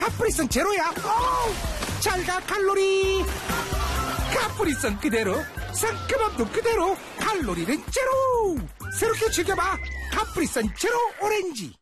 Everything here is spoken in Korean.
카프리선 제로야. 잘가 칼로리. 카프리선 그대로, 상큼함도 그대로, 칼로리는 제로. 새롭게 즐겨봐 카프리선 제로 오렌지.